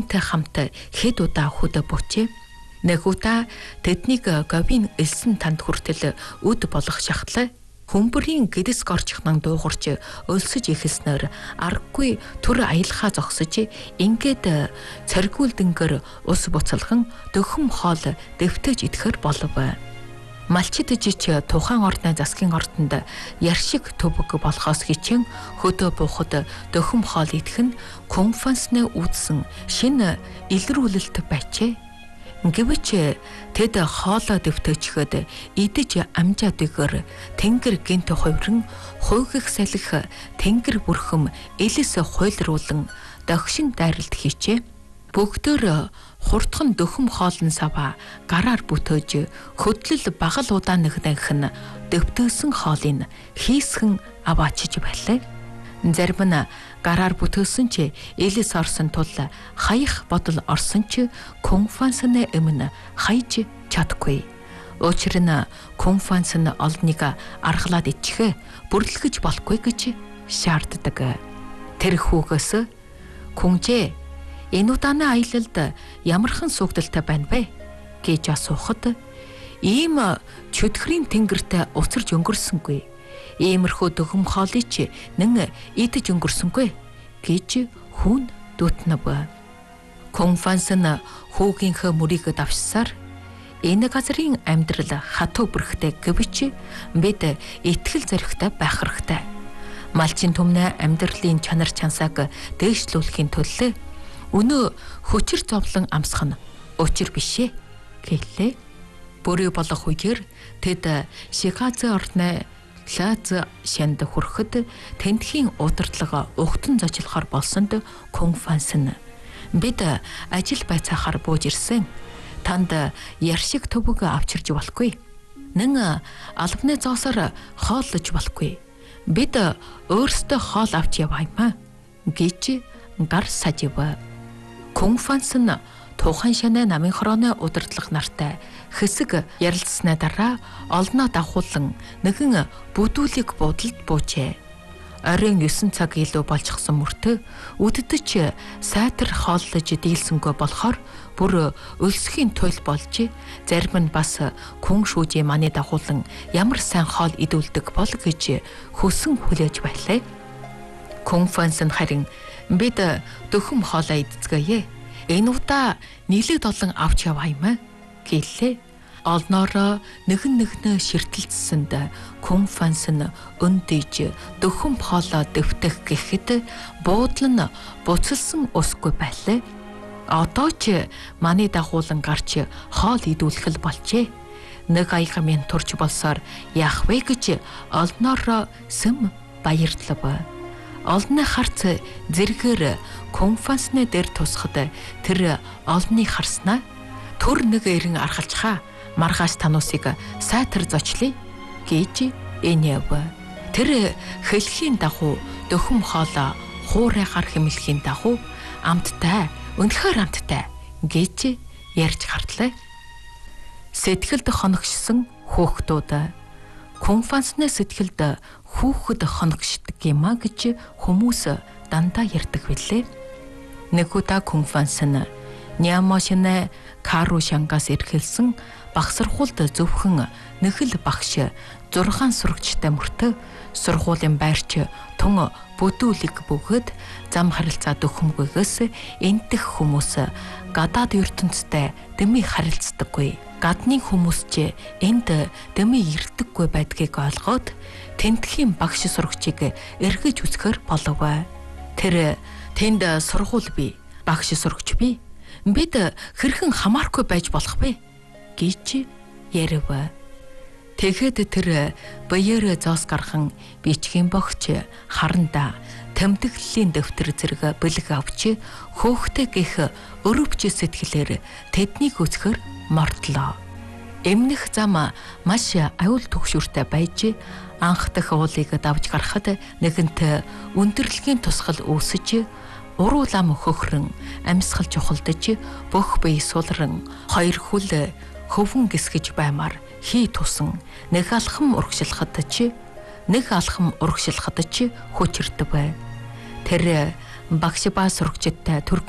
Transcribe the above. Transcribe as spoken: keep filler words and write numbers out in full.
түүнтэй хамт хэд удаа хөдөө бөчээ. Нэг удаа тэднийг говийн элсэн танд хүртэл үд болох шахтлаа. Хүмбэрийн гэдэс горчхнан дуугарч өлсөж ихэлснээр аргагүй түр аялахаа зогсож ингээд царгуулдангөр ус буцалган дөхөм хоол дэвтэж идэхэр болов. Малчид жич тухайн ордны засгийн ордонд яршиг төбөг болохоос хичээн хөдөө буухад дөхөм хоол идэх нь конференцны үүдсэн шинэ илрүүлэлт байчээ. Гэвч тэд хоолоо дэвтээчгээд идэж амжаадыгэр тэнгэр гинт хувиран хуйгах салхи тэнгэр бүрхэм элэс хуйлруулан догшин дайралт хийчээ. Бүгдөө хурдхан дөхөм хоолн сава гараар бүтөөж хөдлөл багал удаан нэгнэх нь дэвтээсэн хоолыг хийсхэн аваачиж байлаа. Зарим нь гараар бүтээсэн ч элэс орсон тул хаях бодол орсон ч конференцны өмнө хайж чадахгүй. Учир нь конференц нь олныг аргалаад ичих бүрлэгэж болохгүй гэж шаарддаг. Тэр хүүгээс "Күнжээ, энэ удааны аялалд ямархан сүгдэлтэй байна вэ?" гэж асуухад "Ийм чөтгөрийн тэнгэрт уцарж өнгөрсөнгүй. Иймэрхүү дөхөм хоолыг чи нэн идэж өнгөрсөнгүй" гэж хүн дутнав. Конференц нь хүүгийнхээ мөрийг давшсаар "Энэ газрын амьдрал хатуу бүрхтэй гэвч бид итгэл зоригтой байх хэрэгтэй. Малчин түмнээ амьдралын чанар чансааг дээшлүүлэхийн төлөө өнөө хүчээр зовлон амсах нь учир бишээ" гэлээ. Бүрий болох үеэр тэд Шиказе орны Лаз шанд хүрэхэд тентхийн удирдлага угтан зочлохоор болсонд конференц нь "Бид ажил байцаахаар бууж ирсэн. Танд яршиг төбөг авчирж болохгүй. Нэн албаны зоосоор хооллож болохгүй. Бид өөрсдөө хоол авч явааймаа" гэж гар сажив. Конференц нь тухайн шанаа намын хорооны удирдлага нартай хэсэг ярилцсны дараа олноо дагуулan нэгэн бүдүүлэг буудалд буужээ. Оройн ёсон цаг илүү болчихсон мөртөө үддэж сайтар хооллож дийлсэнгүй болохоор бүр өлсөхийн туйл болж зарим нь бас күн шүүжээ маний дагуулan ямар сайн хоол идүүлдэг бол гэж хөсөн хүлээж байлаа. Конференц нь харин "Бид дөхөм хоолоо идцгээе. Энэ удаа нийлээд олон авч явааймаа" гэлээ. Олноороо нэгэн нэгнээ ширтэлцсэнд конференц нь өндийж дөхөм хоолоо дэвтэх гэхэд буудал нь буцалсан усгүй байлаа. Одоо ч маний дагуулan гарч хоол идүүлэх л болжээ. Нэг аяга минь турч болсоор яах вэ гэж олноороо сэм баярлав. Олны харц зэргээр конференцны дээр тусахад тэр олны харснаа "Төр нэг эрен аргалчхаа маргааш тануусыг сайтар зочлие" гэж энэв. Тэр хэлхийн дагуу дөхөм хоолоо хуурайгаар хэмлэхийн дагуу "Амттай, үнэхээр амттай" гэж ярьж гартлаа. Сэтгэлд хоногшсон хүүхдүүд конференцны сэтгэлд хүүхэд хоногшдог юм а гэж хүмүүс дандаа ярьдаг билээ. Нэг удаа конференц нь Нямошны Кару шангаас ирхэлсэн багсархуулд зөвхөн нэг л багш зургаан сурагчтай мөртөө сургуулийн байрч тун бүдүүлэг бөгөөд зам харилцаа дөхөмгүйгээс энтэх хүмүүс гадаад ертөнцтэй дэми харилцдаггүй. Гадны хүмүүс ч энд дэми ирдэггүй байдгийг ойлгоод тентхийн багш сурагчийг эргэж үзэхэр болов. Тэр "Тэнд сургууль бий, багш сурагч бий. Бид хэрхэн хамааргүй байж болох вэ?" гэж ярив. Тэгэхэд тэр баяр зоос гархан бичгийн богч харанда тэмдэглэлийн дэвтэр зэрэг бэлэг авч хөөхтэй гих өрөвч сэтгэлээр тэднийг үзэхэр мордлоо. Эмнэх зам маш аюул түгшүүртэй байж анх дахь уулыг давж гарахад нэгэнт өндөрлөгийн тусгал үүсэж уруулам хөхрөн амьсгал чухалдаж бүх бие сулран хоёр хүл хөвөн гисгэж баймаар хий тусан нэг алхам урагшлахад ч нэг алхам урагшлахад ч хүчирдэг бай. Тэр багш ба сурагчтай